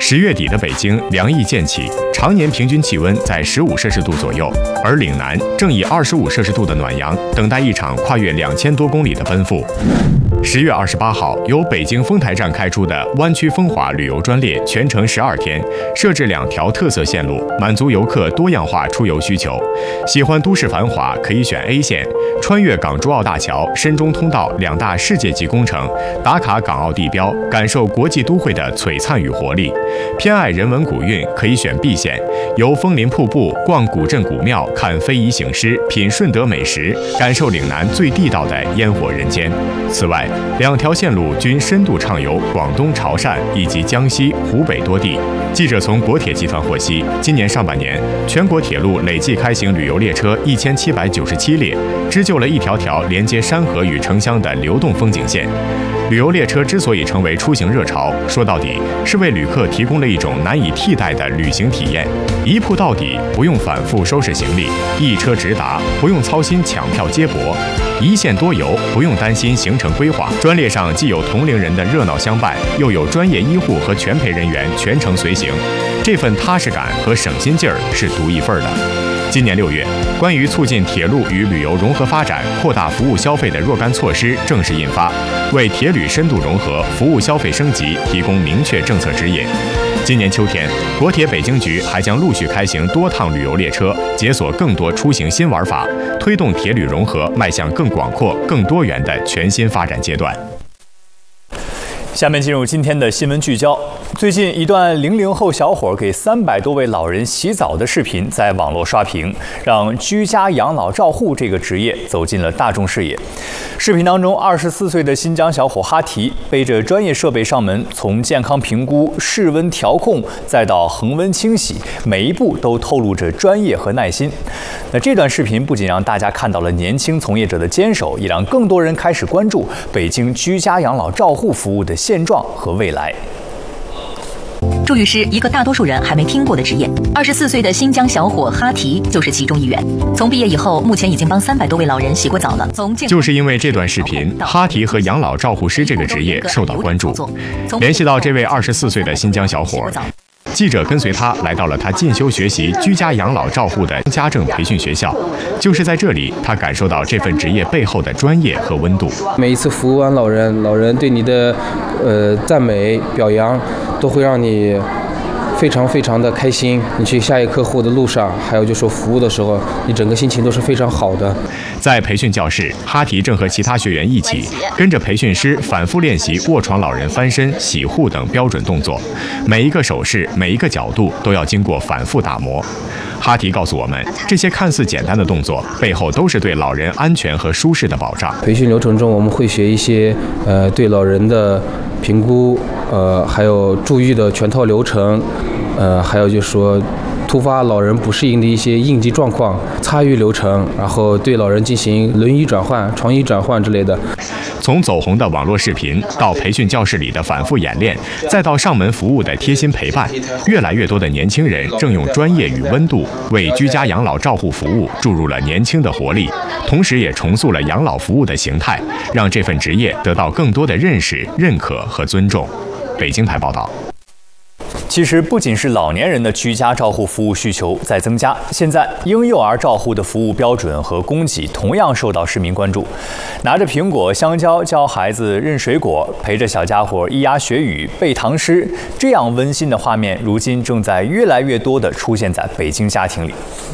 10月底的北京凉意渐起，常年平均气温在15摄氏度左右，而岭南正以25摄氏度的暖阳，等待一场跨越2000多公里的奔赴。10月28号，由北京丰台站开出的湾区风华旅游专列全程12天，设置2条特色线路，满足游客多样化出游需求。喜欢都市繁华可以选 A 线，穿越港珠澳大桥、深中通道2大世界级工程，打卡港澳地标，感受国际都会的璀璨与活力。偏爱人文古韵可以选 B 线，游枫林瀑布、逛古镇古庙、看非遗醒狮、品顺德美食，感受岭南最地道的烟火人间。此外，2条线路均深度畅游广东潮汕以及江西、湖北多地。记者从国铁集团获悉，今年上半年，全国铁路累计开行旅游列车1797列，织就了一条条连接山河与城乡的流动风景线。旅游列车之所以成为出行热潮，说到底是为旅客提供了一种难以替代的旅行体验。一铺到底，不用反复收拾行李；一车直达，不用操心抢票接驳；一线多游，不用担心行程规划。专列上既有同龄人的热闹相伴，又有专业医护和全陪人员全程随行，这份踏实感和省心劲儿是独一份的。今年6月，关于促进铁路与旅游融合发展、扩大服务消费的若干措施正式印发，为铁旅深度融合、服务消费升级提供明确政策指引。今年秋天，国铁北京局还将陆续开行多趟旅游列车，解锁更多出行新玩法，推动铁旅融合迈向更广阔、更多元的全新发展阶段。 下面进入今天的新闻聚焦。最近一段00后小伙给300多位老人洗澡的视频在网络刷屏，让居家养老照护这个职业走进了大众视野。视频当中，24岁的新疆小伙哈提背着专业设备上门，从健康评估、室温调控，再到恒温清洗，每一步都透露着专业和耐心。那这段视频不仅让大家看到了年轻从业者的坚守，也让更多人开始关注北京居家养老照护服务的现状和未来。 助浴师，一个大多数人还没听过的职业。24岁的新疆小伙哈提就是其中一员。从毕业以后，目前已经帮300多位老人洗过澡了。 就是因为这段视频，哈提和养老照护师这个职业受到关注。联系到这位24岁的新疆小伙，记者跟随他来到了他进修学习居家养老照护的家政培训学校。就是在这里，他感受到这份职业背后的专业和温度。 每一次服务完老人，老人对你的赞美表扬，都会让你非常的开心。你去下一客户的路上，还有就是服务的时候，你整个心情都是非常好的。 在培训教室，哈提正和其他学员一起跟着培训师反复练习卧床老人翻身、洗护等标准动作，每一个手势、每一个角度都要经过反复打磨。哈提告诉我们，这些看似简单的动作背后都是对老人安全和舒适的保障。 培训流程中，我们会学一些对老人的评估，还有住浴的全套流程，还有就是说突发老人不适应的一些应急状况、擦浴流程，然后对老人进行轮椅转换、床椅转换之类的。 从走红的网络视频到培训教室里的反复演练，再到上门服务的贴心陪伴，越来越多的年轻人正用专业与温度为居家养老照护服务注入了年轻的活力，同时也重塑了养老服务的形态，让这份职业得到更多的认识、认可和尊重。北京台报道。 其实不仅是老年人的居家照护服务需求在增加，现在婴幼儿照护的服务标准和供给同样受到市民关注。拿着苹果、香蕉教孩子认水果，陪着小家伙咿呀学语、背唐诗，这样温馨的画面，如今正在越来越多地出现在北京家庭里。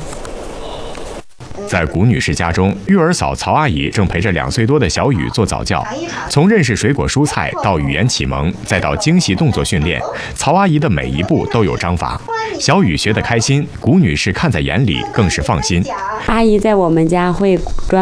在谷女士家中，育儿嫂曹阿姨正陪着2岁多的小雨做早教。从认识水果蔬菜到语言启蒙，再到精细动作训练，曹阿姨的每一步都有章法。小雨学得开心，谷女士看在眼里更是放心。 阿姨在我们家会专